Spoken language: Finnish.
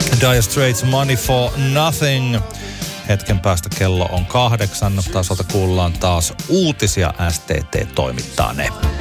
Dire Straits Money for Nothing. Hetken päästä kello on 8. Tasolta kuullaan taas uutisia. STT toimittaa ne.